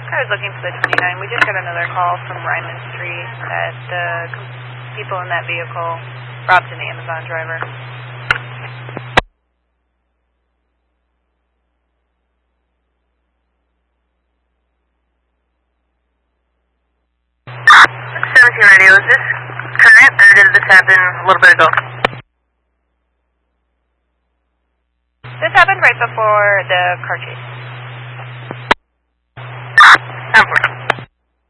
I was looking for the 29. We just got another call from Ryman Street that the people in that vehicle robbed an Amazon driver. Radio, is this current or did this happen a little bit ago? This happened right before the car chase. 10-4.